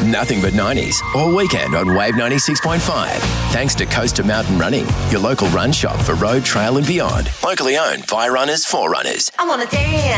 nothing but 90s all weekend on Wave 96.5. Thanks to Coast to Mountain Running, your local run shop for road, trail and beyond. Locally owned by runners for runners. I want to dance.